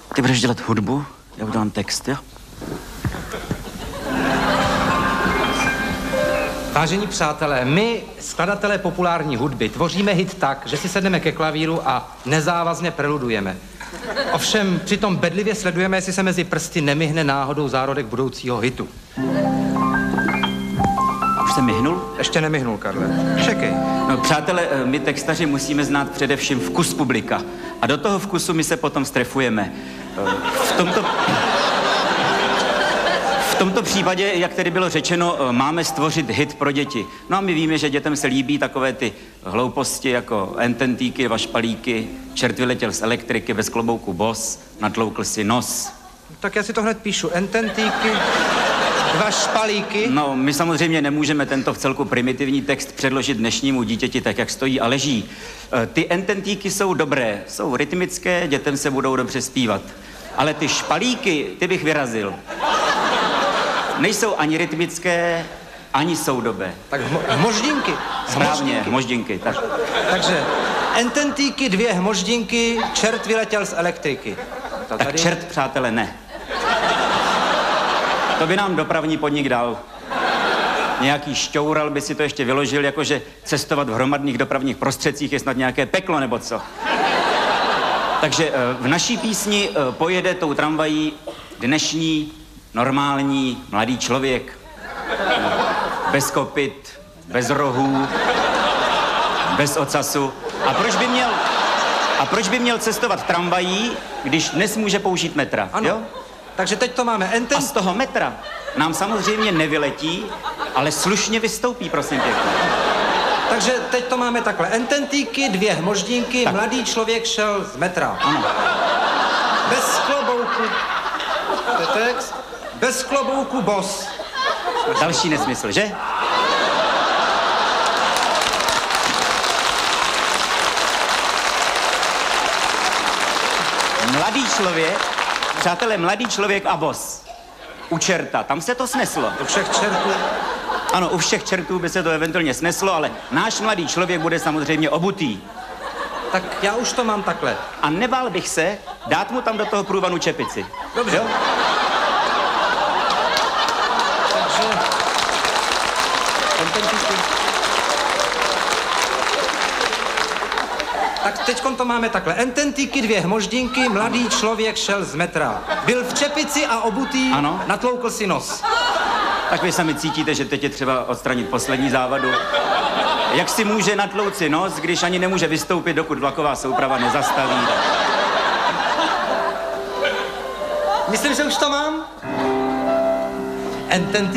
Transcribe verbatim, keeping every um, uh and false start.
Ty budeš dělat hudbu, já udělám text, jo? Vážení přátelé, my, skladatelé populární hudby, tvoříme hit tak, že si sedneme ke klavíru a nezávazně preludujeme. Ovšem přitom bedlivě sledujeme, jestli se mezi prsty nemyhne náhodou zárodek budoucího hitu. Už se myhnul? Ještě nemyhnul, Karle. Čekej. No, přátelé, my textaři musíme znát především vkus publika. A do toho vkusu my se potom strefujeme. V tomto... V tomto případě, jak tedy bylo řečeno, máme stvořit hit pro děti. No a my víme, že dětem se líbí takové ty hlouposti jako ententíky, vašpalíky, čert vyletěl z elektriky, bez klobouku bos, natloukl si nos. Tak já si to hned píšu. Ententíky, dva špalíky. No, my samozřejmě nemůžeme tento vcelku primitivní text předložit dnešnímu dítěti tak, jak stojí a leží. Ty ententíky jsou dobré, jsou rytmické, dětem se budou dobře zpívat. Ale ty špalíky, ty bych vyrazil. Nejsou ani rytmické, ani soudobé. Tak hmo- hmoždinky. Správně, hmoždinky, tak. Takže ententíky, dvě hmoždinky, čert vyletěl z elektriky. To Tak čert, přátelé, ne. To by nám dopravní podnik dal. Nějaký šťoural by si to ještě vyložil, jakože cestovat v hromadných dopravních prostředcích je snad nějaké peklo, nebo co. Takže v naší písni pojede tou tramvají dnešní normální mladý člověk. Bez kopyt, bez rohů, bez ocasu. A proč by měl, a proč by měl cestovat tramvají, když dnes může použít metra, ano. Jo? Takže teď to máme enten... A z toho metra nám samozřejmě nevyletí, ale slušně vystoupí, prosím pěkně. Takže teď to máme takhle. Ententíky, dvě hmoždinky, tak. Mladý člověk šel z metra. Ano. Bez klobouku. To je text. Bez klobouku bos. Další nesmysl, že? Mladý člověk, přátelé, mladý člověk a bos. U čerta, tam se to sneslo. U všech čertů. Ano, u všech čertů by se to eventuálně sneslo, ale náš mladý člověk bude samozřejmě obutý. Tak já už to mám takhle. A nebál bych se dát mu tam do toho průvanu čepici. Dobře. Jo? Takže... Ententíky. Tak teďkon to máme takhle. Ententíky, dvě hmoždinky, mladý člověk šel z metra. Byl v čepici a obutý, ano. Natloukl si nos. Tak vy sami cítíte, že teď je třeba odstranit poslední závadu. Jak si může natlouci nos, když ani nemůže vystoupit, dokud vlaková souprava nezastaví? Myslím, že už to mám. Ententíky.